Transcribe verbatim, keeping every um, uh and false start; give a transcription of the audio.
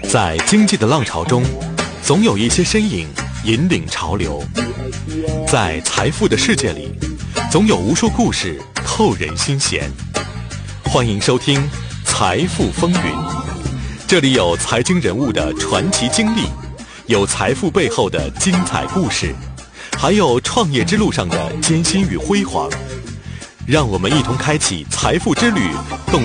在经济的浪潮中，总有一些身影引领潮流；在财富的世界里，总有无数故事扣人心弦。欢迎收听《财富风云》，这里有财经人物的传奇经历，有财富背后的精彩故事，还有创业之路上的艰辛与辉煌。让我们一同开启财富之旅，动